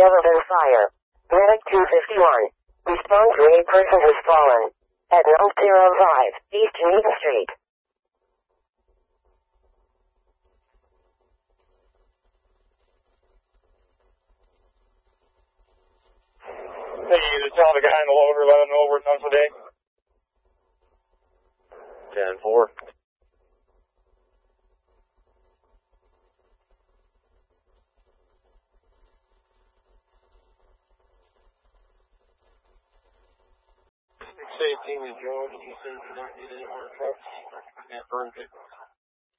relevant fire. Medic 251. Respond to a person who's fallen. At 905 East Geneva Street. Hey, you just tell the guy in the loader, let him know we're done for the day. 10-4. Safety is George. You said you don't need any more trucks. Can't burn it.